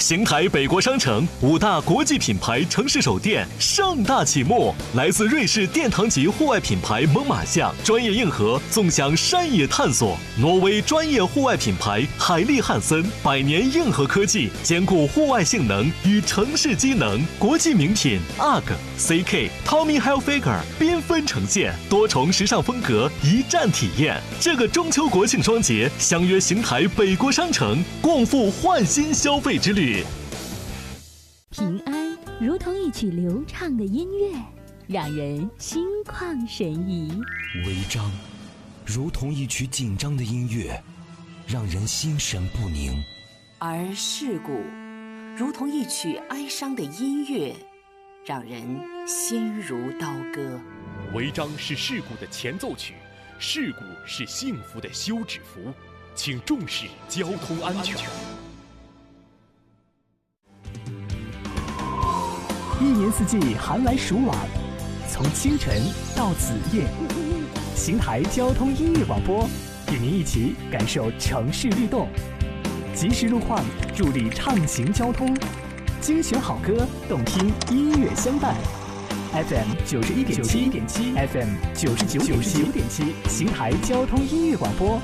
邢台北国商城5大国际品牌城市首店盛大启幕，来自瑞士殿堂级户外品牌猛犸象专业硬核纵享山野探索，挪威专业户外品牌海利汉森100年硬核科技兼顾户外性能与城市机能，国际名品 UGG、CK、Tommy Hilfiger 缤纷呈现，多重时尚风格一站体验。这个中秋国庆双节，相约邢台北国商城，共赴焕新消费之旅。 平安如同一曲流畅的音乐，让人心旷神怡； 违章如同一曲紧张的音乐，让人心神不宁； 而事故如同一曲哀伤的音乐，让人心如刀割。 违章是事故的前奏曲，事故是幸福的休止符，请重视交通安全。 一年四季寒来暑往，从清晨到子夜，邢台交通音乐广播与您一起感受城市律动，及时路况助力畅行交通，精选好歌，动听音乐相伴。FM 91.7，FM 99.7，邢台交通音乐广播